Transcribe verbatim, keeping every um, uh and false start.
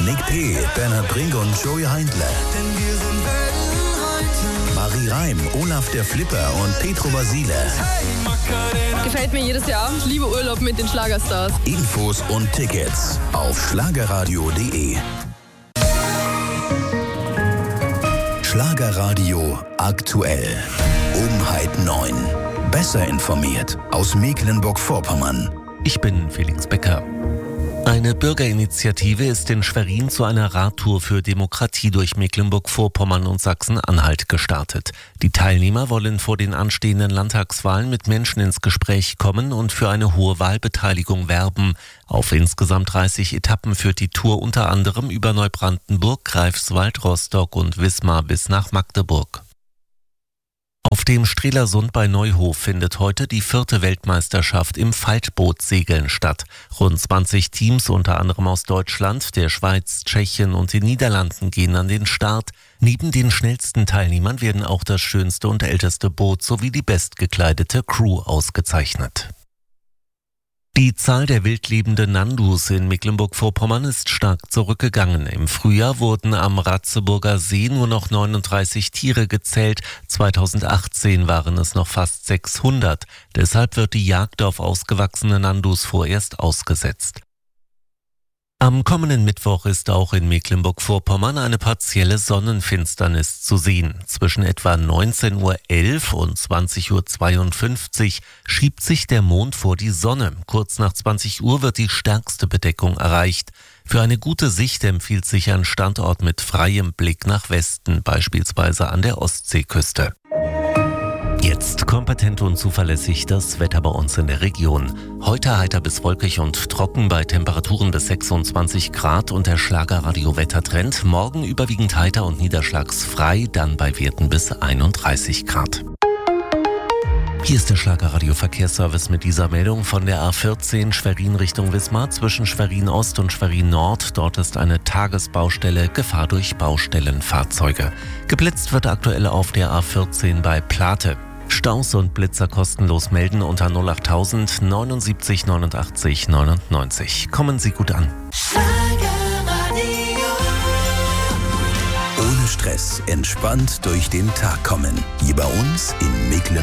Nick P., Bernhard Brink und Joey Heindler. Marie Reim, Olaf der Flipper und Petro Basile. Gefällt mir jedes Jahr. Ich liebe Urlaub mit den Schlagerstars. Infos und Tickets auf schlagerradio punkt de. Schlagerradio aktuell. Um halb neun. Besser informiert aus Mecklenburg-Vorpommern. Ich bin Felix Becker. Eine Bürgerinitiative ist in Schwerin zu einer Radtour für Demokratie durch Mecklenburg-Vorpommern und Sachsen-Anhalt gestartet. Die Teilnehmer wollen vor den anstehenden Landtagswahlen mit Menschen ins Gespräch kommen und für eine hohe Wahlbeteiligung werben. Auf insgesamt dreißig Etappen führt die Tour unter anderem über Neubrandenburg, Greifswald, Rostock und Wismar bis nach Magdeburg. Auf dem Strelasund bei Neuhof findet heute die vierte Weltmeisterschaft im Faltbootsegeln statt. Rund zwanzig Teams, unter anderem aus Deutschland, der Schweiz, Tschechien und den Niederlanden, gehen an den Start. Neben den schnellsten Teilnehmern werden auch das schönste und älteste Boot sowie die bestgekleidete Crew ausgezeichnet. Die Zahl der wildlebenden Nandus in Mecklenburg-Vorpommern ist stark zurückgegangen. Im Frühjahr wurden am Ratzeburger See nur noch neununddreißig Tiere gezählt. zweitausendachtzehn waren es noch fast sechshundert. Deshalb wird die Jagd auf ausgewachsene Nandus vorerst ausgesetzt. Am kommenden Mittwoch ist auch in Mecklenburg-Vorpommern eine partielle Sonnenfinsternis zu sehen. Zwischen etwa neunzehn Uhr elf und zwanzig Uhr zweiundfünfzig schiebt sich der Mond vor die Sonne. Kurz nach zwanzig Uhr wird die stärkste Bedeckung erreicht. Für eine gute Sicht empfiehlt sich ein Standort mit freiem Blick nach Westen, beispielsweise an der Ostseeküste. Jetzt kompetent und zuverlässig das Wetter bei uns in der Region. Heute heiter bis wolkig und trocken bei Temperaturen bis sechsundzwanzig Grad und der Schlagerradio-Wettertrend. Morgen überwiegend heiter und niederschlagsfrei, dann bei Werten bis einunddreißig Grad. Hier ist der Schlagerradio-Verkehrsservice mit dieser Meldung von der A vierzehn Schwerin Richtung Wismar zwischen Schwerin Ost und Schwerin Nord. Dort ist eine Tagesbaustelle, Gefahr durch Baustellenfahrzeuge. Geblitzt wird aktuell auf der A vierzehn bei Plate. Staus und Blitzer kostenlos melden unter null achttausend neunundsiebzig neunundachtzig neunundneunzig. Kommen Sie gut an. Ohne Stress, entspannt durch den Tag kommen. Hier bei uns in Mecklenburg.